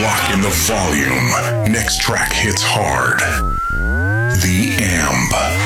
Lock in the volume. Next track hits hard. The Amb.